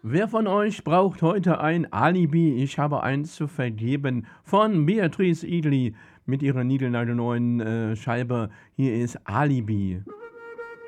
Wer von euch braucht heute ein Alibi? Ich habe eins zu vergeben von Beatrice Egli mit ihrer niegelnagelneuen Scheibe. Hier ist Alibi.